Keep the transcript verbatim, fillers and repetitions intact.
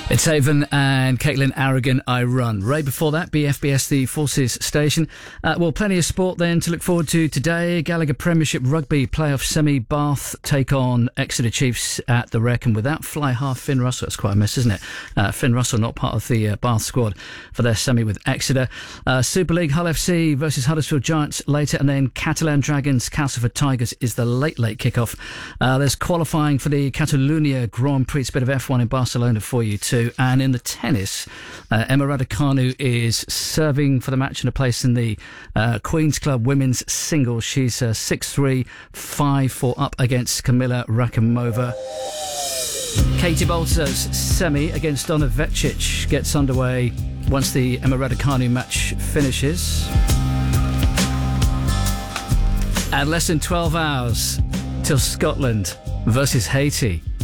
It's Haven and Caitlin Aragon, I Run. Ray before that, B F B S, the Forces station. Uh, well, plenty of sport then to look forward to today. Gallagher Premiership Rugby Playoff Semi. Bath take on Exeter Chiefs at the Wreck. And without fly half Finn Russell, that's quite a mess, isn't it? Uh, Finn Russell not part of the uh, Bath squad for their semi with Exeter. Uh, Super League, Hull F C versus Huddersfield Giants later. And then Catalan Dragons, Castleford Tigers is the late, late kickoff. Uh, there's qualifying for the Catalunya Grand Prix. It's a bit of F one in Barcelona for you too. And in the tennis, uh, Emma Raducanu is serving for the match and a place in the uh, Queen's Club women's singles. She's uh, six three, five four up against Kamila Rakimova. Katie Bolter's semi against Donna Vecic gets underway once the Emma Raducanu match finishes. And less than twelve hours till Scotland versus Haiti.